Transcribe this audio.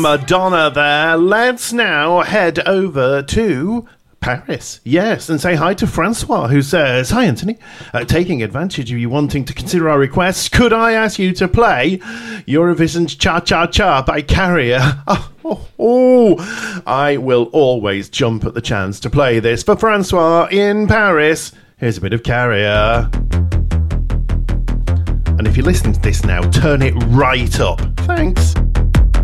Madonna there. Let's now head over to Paris, yes, and say hi to Francois, who says, "Hi Anthony, taking advantage of you wanting to consider our requests, could I ask you to play Eurovision's Cha Cha Cha by Carrier?" I will always jump at the chance to play this for Francois in Paris. Here's a bit of Carrier. And if you're listening to this now, turn it right up. Thanks.